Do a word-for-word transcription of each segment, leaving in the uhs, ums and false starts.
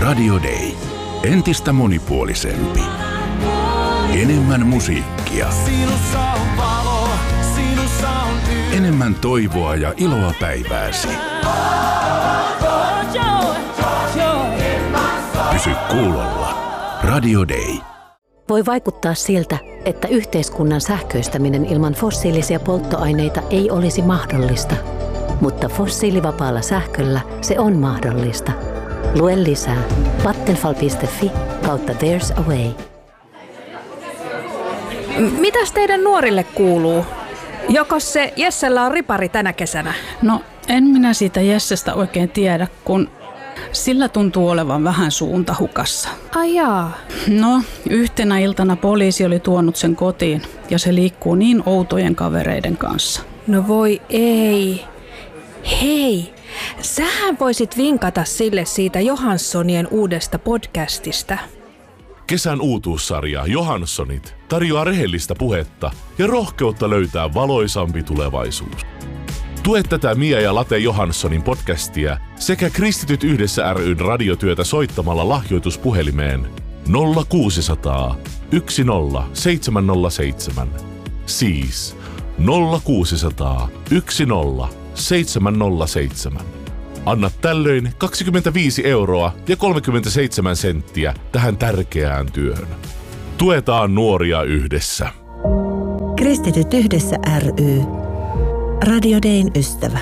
Radio Day. Entistä monipuolisempi. Enemmän musiikkia. Enemmän toivoa ja iloa päivääsi. Pysy kuulolla. Radio Day. Voi vaikuttaa siltä, että yhteiskunnan sähköistäminen ilman fossiilisia polttoaineita ei olisi mahdollista. Mutta fossiilivapaalla sähköllä se on mahdollista. Lue lisää vattenfall piste fi kautta There's a Way. Mitäs teidän nuorille kuuluu? Jokos se Jessellä on ripari tänä kesänä? No, en minä siitä Jessestä oikein tiedä, kun sillä tuntuu olevan vähän suunta hukassa. Ai jaa. No, yhtenä iltana poliisi oli tuonut sen kotiin ja se liikkuu niin outojen kavereiden kanssa. No voi ei. Hei, sähän voisit vinkata sille siitä Johanssonien uudesta podcastista. Kesän uutuussarja Johanssonit tarjoaa rehellistä puhetta ja rohkeutta löytää valoisampi tulevaisuus. Tue tätä Mia ja Late Johanssonin podcastia sekä Kristityt yhdessä ry:n radiotyötä soittamalla lahjoituspuhelimeen nolla kuusi nolla nolla yksi nolla seitsemän nolla seitsemän. Siis nolla kuusi nolla nolla yksi nolla seitsemän nolla seitsemän. Anna tällöin kaksikymmentäviisi euroa ja kolmekymmentäseitsemän senttiä tähän tärkeään työhön. Tuetaan nuoria yhdessä. Kristityt yhdessä ry. Radio Dayn ystävä.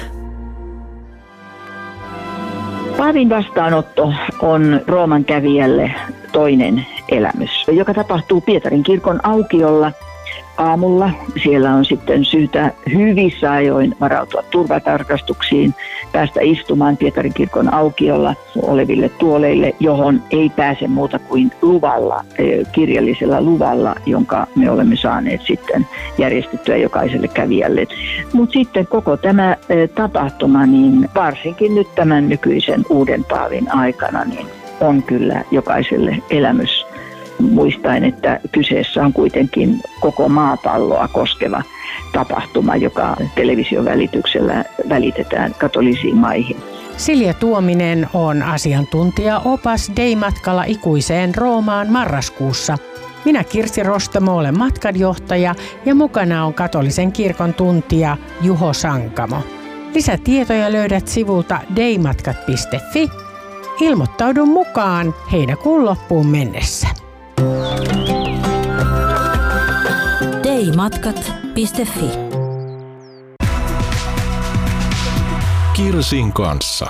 Paavin vastaanotto on Rooman kävijälle toinen elämys, joka tapahtuu Pietarin kirkon aukiolla aamulla. Siellä on sitten syytä hyvissä ajoin varautua turvatarkastuksiin, päästä istumaan Pietarin kirkon aukiolla oleville tuoleille, johon ei pääse muuta kuin luvalla, kirjallisella luvalla, jonka me olemme saaneet sitten järjestettyä jokaiselle kävijälle. Mutta sitten koko tämä tapahtuma, niin varsinkin nyt tämän nykyisen uuden paavin aikana, niin on kyllä jokaiselle elämys. Muistaen, että kyseessä on kuitenkin koko maapalloa koskeva tapahtuma, joka television välityksellä välitetään katolisiin maihin. Silja Tuominen on asiantuntija-opas Day-matkalla ikuiseen Roomaan marraskuussa. Minä Kirsi Rostamo olen matkanjohtaja ja mukana on katolisen kirkon tuntija Juho Sankamo. Lisätietoja löydät sivulta daymatkat piste fi. Ilmoittaudu mukaan heinäkuun loppuun mennessä. daymatkat piste fi. Kirsin kanssa.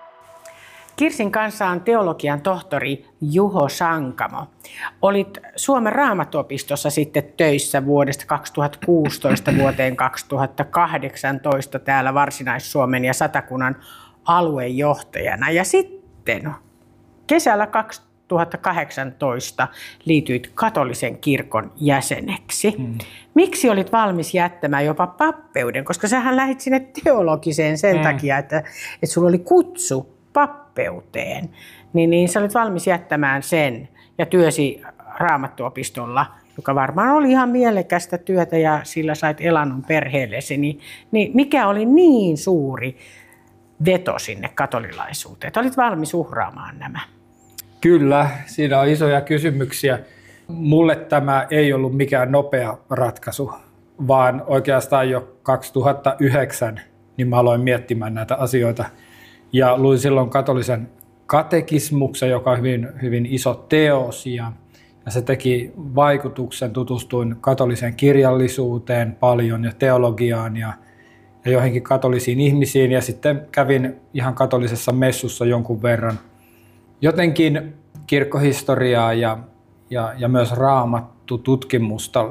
Kirsin kanssa on teologian tohtori Juho Sankamo. Olit Suomen Raamattuopistossa sitten töissä vuodesta kaksituhattakuusitoista vuoteen kaksituhattakahdeksantoista täällä Varsinais-Suomen ja Satakunnan aluejohtajana. Ja sitten kesällä kaksituhattakahdeksantoista liityit katolisen kirkon jäseneksi. Hmm. Miksi olit valmis jättämään jopa pappeuden? Koska sähän lähdit sinne teologiseen sen hmm. takia, että, että sulla oli kutsu pappeuteen. Niin, niin sä olit valmis jättämään sen ja työsi Raamattuopistolla, joka varmaan oli ihan mielekästä työtä ja sillä sait elannon perheellesi. Niin, niin mikä oli niin suuri veto sinne katolilaisuuteen, että olit valmis uhraamaan nämä? Kyllä, siinä on isoja kysymyksiä. Mulle tämä ei ollut mikään nopea ratkaisu, vaan oikeastaan jo kaksituhattayhdeksän niin mä aloin miettimään näitä asioita. Ja luin silloin katolisen katekismuksen, joka on hyvin, hyvin iso teos, ja, ja se teki vaikutuksen. Tutustuin katolisen kirjallisuuteen paljon ja teologiaan ja, ja joihinkin katolisiin ihmisiin, ja sitten kävin ihan katolisessa messussa jonkun verran. Jotenkin kirkkohistoriaa ja, ja, ja myös Raamattu-tutkimusta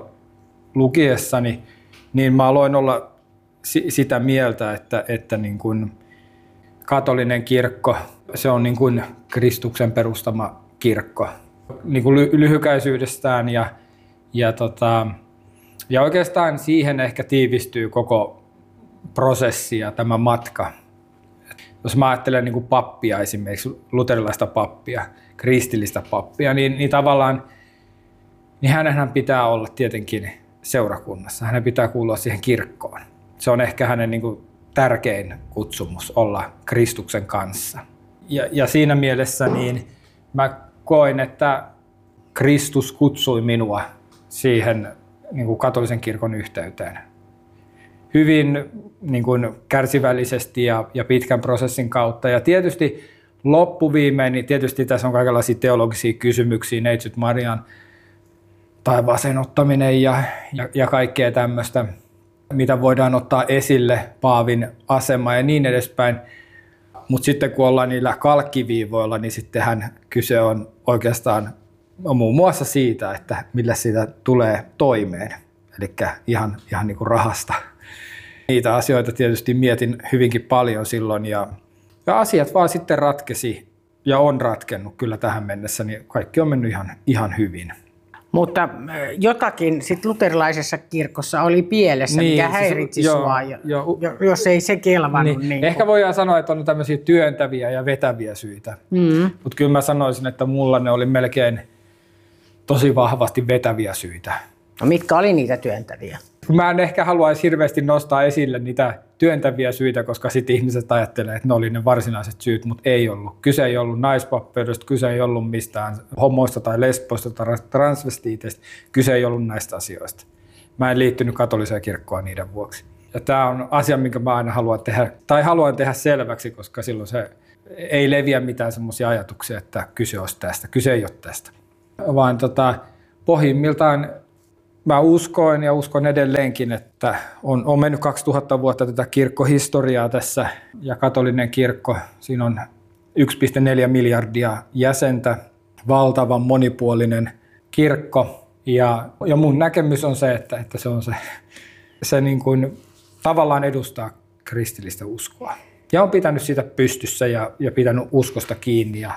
lukiessani, niin mä aloin olla si- sitä mieltä, että, että niin kuin katolinen kirkko, se on niin kuin Kristuksen perustama kirkko niin kuin ly- lyhykäisyydestään ja, ja, tota, ja oikeastaan siihen ehkä tiivistyy koko prosessi ja tämä matka. Jos mä ajattelen niin kuin pappia esimerkiksi, luterilaista pappia, kristillistä pappia, niin, niin tavallaan niin hänenhän pitää olla tietenkin seurakunnassa. Hänen pitää kuulua siihen kirkkoon. Se on ehkä hänen niin kuin tärkein kutsumus olla Kristuksen kanssa. Ja, ja siinä mielessä niin Mä koin, että Kristus kutsui minua siihen niin kuin katolisen kirkon yhteyteen. Hyvin niin kuin kärsivällisesti ja, ja pitkän prosessin kautta. Ja tietysti loppuviimein, niin tietysti tässä on kaikenlaisia teologisia kysymyksiä, Neitsyt Marian taivaaseen ottaminen ja, ja, ja kaikkea tämmöistä, mitä voidaan ottaa esille, paavin asema ja niin edespäin. Mutta sitten kun ollaan niillä kalkkiviivoilla, niin sittenhän kyse on oikeastaan muun muassa siitä, että millä siitä tulee toimeen, eli ihan, ihan niin kuin rahasta. Niitä asioita tietysti mietin hyvinkin paljon silloin ja, ja asiat vaan sitten ratkesi ja on ratkennut kyllä tähän mennessä, niin kaikki on mennyt ihan, ihan hyvin. Mutta jotakin sit luterilaisessa kirkossa oli pielessä, niin, mikä häiritsi siis, sua, jo, jo, jos ei se kelvannut. Niin, niin ehkä voidaan sanoa, että on tämmöisiä työntäviä ja vetäviä syitä, mm. mutta kyllä mä sanoisin, että mulla ne oli melkein tosi vahvasti vetäviä syitä. No mitkä oli niitä työntäviä? Mä en ehkä haluaisi hirveästi nostaa esille niitä työntäviä syitä, koska sitten ihmiset ajattelee, että ne oli ne varsinaiset syyt, mutta ei ollut. Kyse ei ollut naispappeudesta, kyse ei ollut mistään homoista tai lesboista tai transvestiiteistä, kyse ei ollut näistä asioista. Mä en liittynyt katoliseen kirkkoon niiden vuoksi. Ja tämä on asia, minkä mä aina haluan tehdä, tai haluan tehdä selväksi, koska silloin se ei leviä mitään semmoisia ajatuksia, että kyse olisi tästä. Kyse ei ole tästä. Vaan tota, pohjimmiltaan mä uskoin ja uskon edelleenkin, että on, on mennyt kaksituhatta vuotta tätä kirkkohistoriaa tässä ja katolinen kirkko, siinä on yksi pilkku neljä miljardia jäsentä, valtavan monipuolinen kirkko ja, ja mun näkemys on se, että, että se on se, se niin kuin tavallaan edustaa kristillistä uskoa ja on pitänyt sitä pystyssä ja, ja pitänyt uskosta kiinni ja,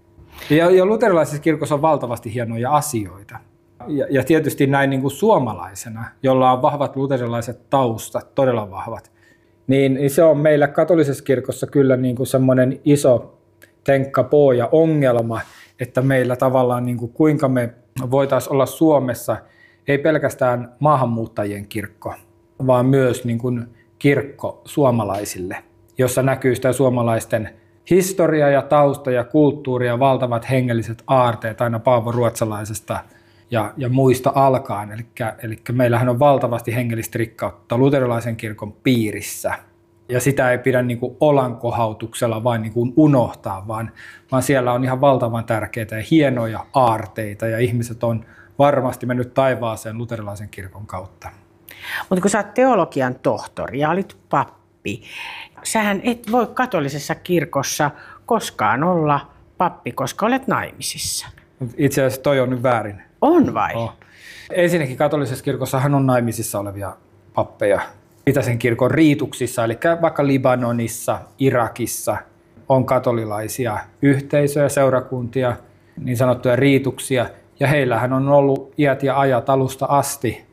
ja, ja luterilaisessa kirkossa on valtavasti hienoja asioita. Ja, ja tietysti näin niin kuin suomalaisena, jolla on vahvat luterilaiset taustat, todella vahvat, niin, niin se on meillä katolisessa kirkossa kyllä niin kuin semmoinen iso tenkkapoo ja ongelma, että meillä tavallaan niin kuin kuinka me voitaisiin olla Suomessa, ei pelkästään maahanmuuttajien kirkko, vaan myös niin kuin kirkko suomalaisille, jossa näkyy sitä suomalaisten historia ja tausta ja kulttuuri ja valtavat hengelliset aarteet aina Paavo Ruotsalaisesta Ja, ja muista alkaen. Eli, eli meillähän on valtavasti hengellistä rikkautta luterilaisen kirkon piirissä. Ja sitä ei pidä niin kuin olankohautuksella vain niin kuin unohtaa, vaan, vaan siellä on ihan valtavan tärkeitä ja hienoja aarteita. Ja ihmiset on varmasti mennyt taivaaseen luterilaisen kirkon kautta. Mutta kun sä oot teologian tohtori ja olit pappi, sähän et voi katolisessa kirkossa koskaan olla pappi, koska olet naimisissa. Itse asiassa toi on nyt väärin. On vai? Oh. Ensinnäkin katolisessa kirkossahan on naimisissa olevia pappeja itäisen kirkon riituksissa, eli vaikka Libanonissa, Irakissa on katolilaisia yhteisöjä, seurakuntia, niin sanottuja riituksia, ja heillähän on ollut iät ja ajat alusta asti,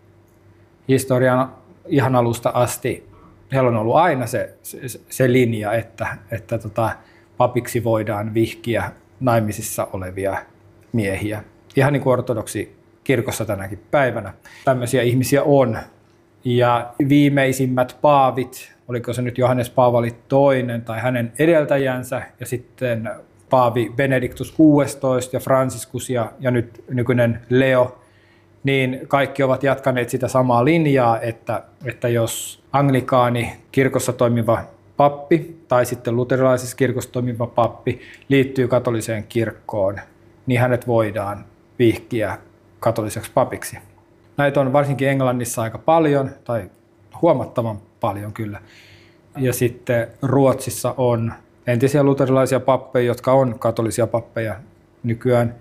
historian ihan alusta asti, heillä on ollut aina se, se, se linja, että, että tota, papiksi voidaan vihkiä naimisissa olevia miehiä. Ihan niin kuin ortodoksi kirkossa tänäkin päivänä. Tämmöisiä ihmisiä on. Ja viimeisimmät paavit, oliko se nyt Johannes Paavali toinen tai hänen edeltäjänsä, ja sitten paavi Benediktus kuudestoista ja Franciscus ja, ja nyt nykyinen Leo, niin kaikki ovat jatkaneet sitä samaa linjaa, että, että jos anglikaani kirkossa toimiva pappi tai sitten luterilaisessa kirkossa toimiva pappi liittyy katoliseen kirkkoon, niin hänet voidaan vihkiä katoliseksi papiksi. Näitä on varsinkin Englannissa aika paljon, tai huomattavan paljon kyllä. Ja sitten Ruotsissa on entisiä luterilaisia pappeja, jotka on katolisia pappeja nykyään.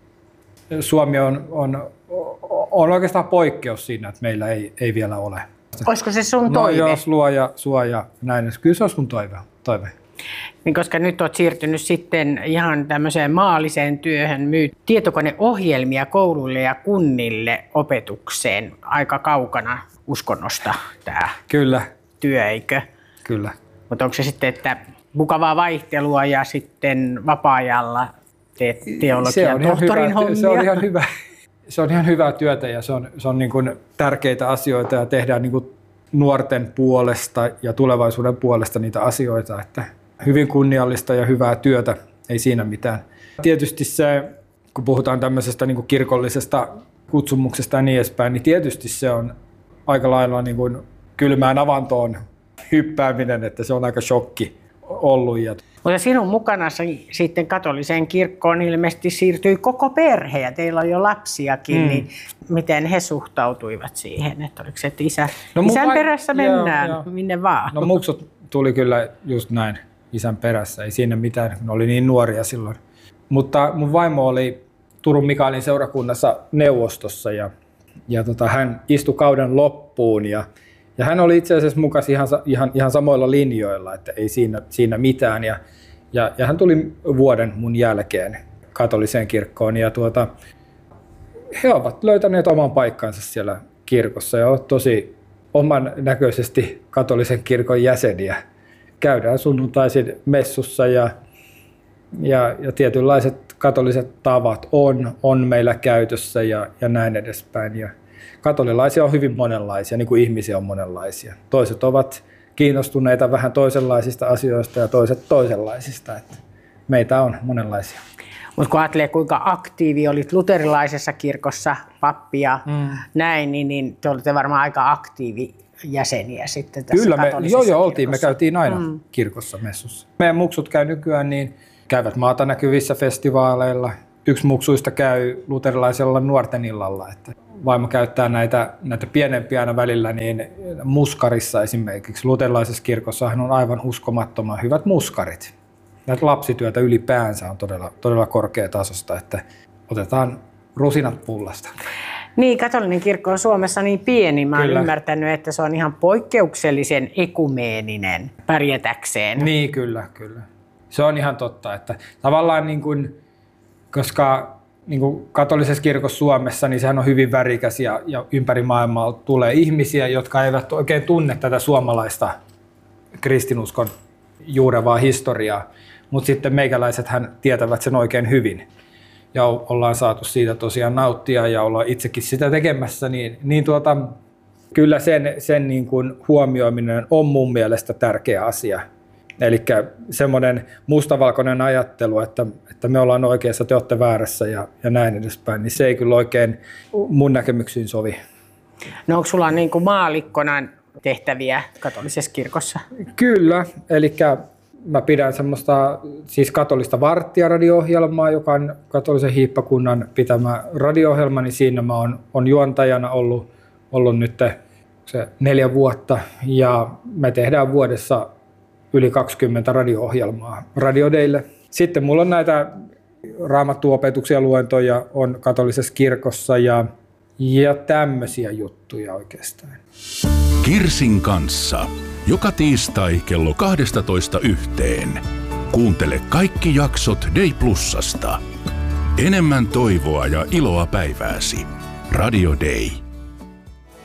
Suomi on, on, on oikeastaan poikkeus siinä, että meillä ei, ei vielä ole. Olisiko se sun toive? No jos luoja, suoja, näin. Kyllä se on mun toive. toive. Niin koska nyt olet siirtynyt sitten ihan tämmöiseen maalliseen työhön, myyt tietokoneohjelmia kouluille ja kunnille opetukseen, aika kaukana uskonnosta tämä Kyllä. työ, eikö? Kyllä. Mutta onko se sitten, että mukavaa vaihtelua ja sitten vapaa-ajalla teet teologian tohtorin hommia? Se on ihan hyvä. Se on ihan hyvää työtä ja se on, se on niin kuin tärkeitä asioita ja tehdään niin kuin nuorten puolesta ja tulevaisuuden puolesta niitä asioita, että hyvin kunniallista ja hyvää työtä ei siinä mitään. Tietysti se, kun puhutaan tämmöisestä niin kuin kirkollisesta kutsumuksesta ja niin edespäin, niin tietysti se on aika lailla niin kuin kylmään avantoon hyppääminen, että se on aika shokki ollut. Mutta sinun mukanasi sitten katoliseen kirkkoon ilmeisesti siirtyi koko perhe ja teillä on jo lapsiakin, mm. niin miten he suhtautuivat siihen, että oliko se, että isä, no, isän vai... perässä mennään, joo, joo. minne vaan? No muksut tuli kyllä just näin isän perässä, ei siinä mitään, ne oli niin nuoria silloin. Mutta mun vaimo oli Turun Mikaelin seurakunnassa neuvostossa ja, ja tota, hän istui kauden loppuun ja Ja hän oli itse asiassa mukana ihan, ihan, ihan samoilla linjoilla, että ei siinä, siinä mitään. Ja, ja, ja hän tuli vuoden mun jälkeen katoliseen kirkkoon. Ja tuota, he ovat löytäneet oman paikkansa siellä kirkossa ja ovat tosi oman näköisesti katolisen kirkon jäseniä. Käydään sunnuntaisin messussa ja, ja, ja tietynlaiset katoliset tavat on, on meillä käytössä ja, ja näin edespäin. Ja katolilaisia on hyvin monenlaisia, niin kuin ihmisiä on monenlaisia. Toiset ovat kiinnostuneita vähän toisenlaisista asioista ja toiset toisenlaisista. Että meitä on monenlaisia. Mutta kun ajattelee, kuinka aktiivi olit luterilaisessa kirkossa, pappi ja mm. näin, niin, niin te olitte varmaan aika aktiivi jäseniä sitten tässä Kyllä, me, joo, joo, oltiin. kirkossa. Me käytiin aina mm. kirkossa messussa. Meidän muksut käy nykyään, niin käyvät maata näkyvissä festivaaleilla. Yksi muksuista käy luterilaisella nuorten illalla. Että vaimo käyttää näitä, näitä pienempiä aina välillä, niin muskarissa esimerkiksi. Luterilaisessa kirkossahan on aivan uskomattoman hyvät muskarit. Näitä lapsityötä ylipäänsä on todella, todella korkeatasosta, että otetaan rusinat pullasta. Niin, katolinen kirkko on Suomessa niin pieni. Mä oon Kyllä. ymmärtänyt, että se on ihan poikkeuksellisen ekumeeninen pärjätäkseen. Niin, kyllä, kyllä. Se on ihan totta, että tavallaan niin kuin, koska niin kuin katolisessa kirkossa Suomessa, niin sehän on hyvin värikäs ja, ja ympäri maailmaa tulee ihmisiä, jotka eivät oikein tunne tätä suomalaista kristinuskon juurevaa historiaa, mutta sitten meikäläisethän tietävät sen oikein hyvin. Ja ollaan saatu siitä tosiaan nauttia ja ollaan itsekin sitä tekemässä, niin, niin tuota, kyllä sen, sen niin kuin huomioiminen on mun mielestä tärkeä asia. Eli semmoinen mustavalkoinen ajattelu, että, että me ollaan oikeassa, te olette väärässä ja, ja näin edespäin, niin se ei kyllä oikein mun näkemyksiin sovi. No onko sulla niin kuin maallikkona tehtäviä katolisessa kirkossa? Kyllä, eli mä pidän semmoista siis katolista varttia-radio-ohjelmaa, joka on katolisen hiippakunnan pitämä radio-ohjelma, niin siinä mä oon, on juontajana ollut, ollut nyt se neljä vuotta ja me tehdään vuodessa yli kaksikymmentä radio-ohjelmaa Radio Daylle. Sitten mulla on näitä raamattuopetuksia, luentoja on katolisessa kirkossa ja, ja tämmöisiä juttuja oikeastaan. Kirsin kanssa. Joka tiistai kello kaksitoista yhteen. Kuuntele kaikki jaksot Day Plusasta. Enemmän toivoa ja iloa päivääsi. Radio Day.